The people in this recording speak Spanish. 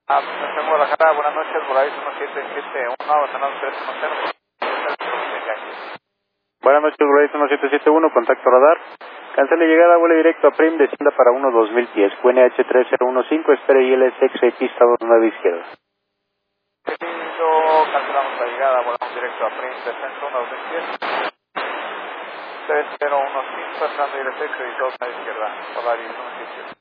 Guadalajara, buenas noches, Volaris 1771, abandonado 310. Buenas noches, Volaris 1771, contacto radar. Cancele llegada, vuelo directo a Prim, descienda para 1-2010, QNH 3015, espere ILSXX, estado 9 izquierda. Cancelamos la llegada, volamos directo a Prim, descenso 1-2010. 3015, entrando ILSX y 2 a la izquierda, Volaris 1771.